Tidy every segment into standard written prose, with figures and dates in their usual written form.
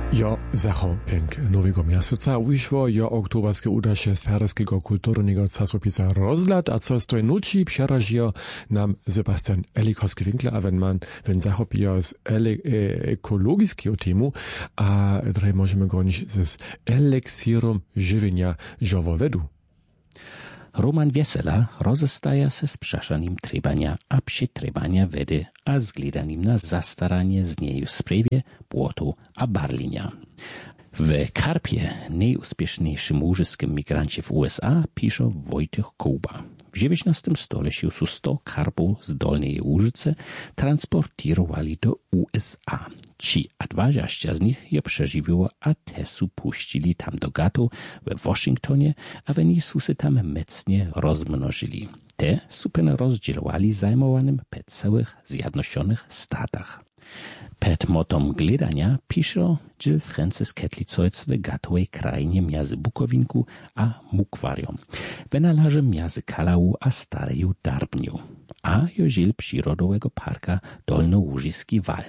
Jo Zachopienk Nowego Miaseca wyszło jo oktobarskie udasze Serbskiego kulturnego czasopisa Rozlad, a co stoi nuci przerażio nam Sebastian Elikowski-Winkler, a wenn zachopio z ekologiskiego temu, a drej możemy gonić z eliksirom żywienia żołowedu. Roman Wiesela rozestaja se z przeszanym trebania a przytrebania wedy a zglidanym na zastaranie z nieju sprawie, płotu a barlinia. W Karpie, najúspiešnejším łużyskim migrancie w USA, pisze Wojciech Kuba. W XIX stuleciu su 100 karpów z Dolnej Łużycy transportirowali do USA. Ci a 20 z nich je przeżywiło, a te su puścili tam do gatu we Waszyngtonie, a oni su se tam mocnie rozmnożyli. Te su pene rozdzielowali zajmowanym pe całych Zjednoczonych Statach. Ped motom gledania pisze Jill Francis Ketlicojc w gatowej krainie między Bukowinku a Mukwarią. Wynalaży między Kalału a Stareju Darbniu, a jożil przyrodowego parka Dolnołużyski Wal.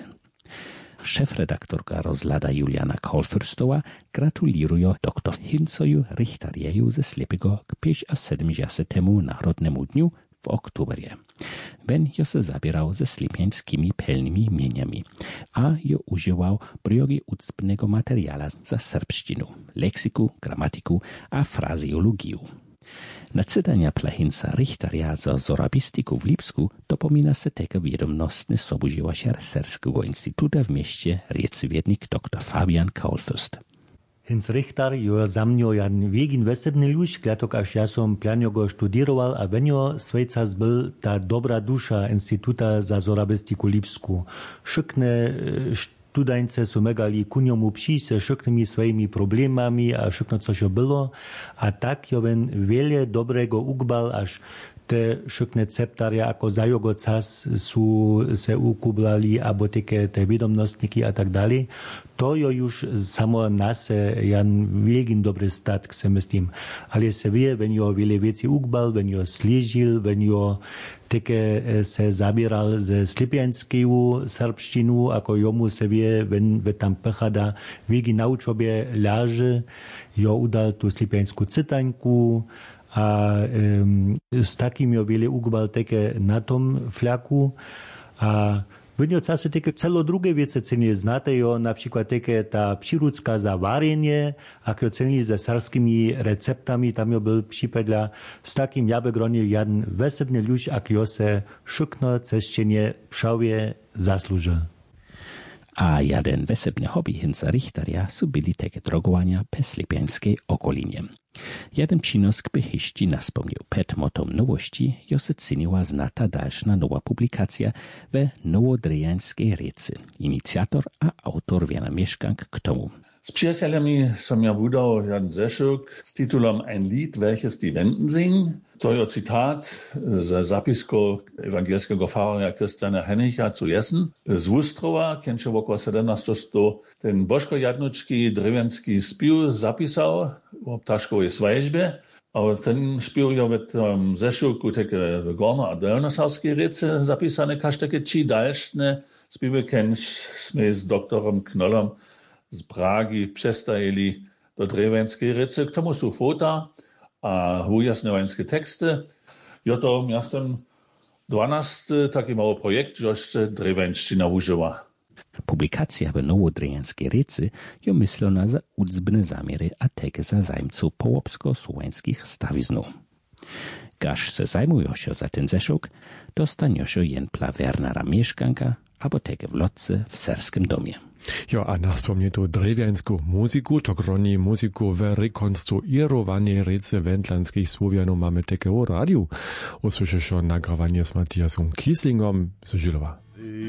Szefredaktorka Rozlada Juliana Kolfürstowa gratuliruje dr Hincoju Richtarjeju ze Slepego k 70. Narodnemu Dniu w oktobrie. Ben jo se zabierał ze slipiańskimi pelnymi mieniami, a jo używał briogi ucpnego materiala za serbszczynu, leksyku, gramatyku a frazeologię. Na cytania Plahinca Richtarja za zorabistyku w Lipsku dopomina se teke wiadomnostny sobudziełasiar Serskiego Instytuta w mieście riecywiednik dr Fabian Kaulfürst. Hinc Richter jo za mňo jan wiegin wesebny luž, klatok až ja som plánio go študiroval a venio svejca zbyl ta dobra duša Instituta za zorabistiku Lipsku. Šikne studańce su megali ku njomu přić se šiknymi svojimi problemami a šikno což jo bylo. A tak jo ven veľa dobrego ugbal, až te šikne ceptarja ako zajogo cas su se ukublali, abo teke te vidomnostniki a tak dalej. To jo już samo nase jan wielgin dobry statk se myslím. Ale se wie, wenn jo wiele věci ugbal, wenn jo slížil, wenn jo teke se zabíral ze slipianskeju serbštinu, ako jomu se vie, wenn tam pechada wielgi na učobie ľaže, jo udal tu slipiansku cytaňku, a s takým jo wiele ugbal teke na tom flaku. A Vidno čase teke celo druge vece cenie znate jo, napríklad teke ta příručka za varenie, ak jo cenili ze sarskými receptami, tam jo byl případľa s takým jabegronje jeden vesebný ľuž, ak jo se šukno ceščenie všavie zaslúžil. A jeden vesebny hobby Hinca Richtarja su byli teke drogowania pe slipiańskiej okolinie. Jeden przynos k behišti naspomniał ped motom nowości, jo se ceniła znata dalszna nowa publikacja we Nowodrejańskiej Recy. Inicjator a autor wiena mieszkank k tomu. Z przyjacielami som ja wydał jeden zeszuk z tytułem Ein Lied, welches die Wenden singen. To je cytat z zapisku ewangelskiego farera Christiana Hennicha zu Jessen. Z Wustrowa, kenče wokół 17. ten Božko Jadnučki drewienski spił zapisał o ptaszkowej swajbie. A ten spił je w tym zeszuku takie w Gorno- a Dolnosarskiej Recy zapisane, każ takie ci dalszne spiły kenśmy z doktorem Knollom z Pragi przestajeli do drewienskiej Recy. K tomu są fota a ujasňovańskie teksty. Jo to miastem 12 taki mały projekt, żeż se drewienština używa. Publikacja w Nowodrejańskiej Recy jo myslona za udzbne zamiery a teke za zajmców połopsko-słowańskich stawiznów. Gaż se zajmujošo za ten zeszuk, dostanioszo jępla Wernera mieszkanka, abo teke w lotce w serskim domie. Jo, a naspomnie tu drewiańsku muziku, to groni muziku w rekonstruowanej Rece wędlanskich Słowianów mamy takie o radiu. Usłyszysz nagrawanie z Matthiasem Kieslingom z Żylowa.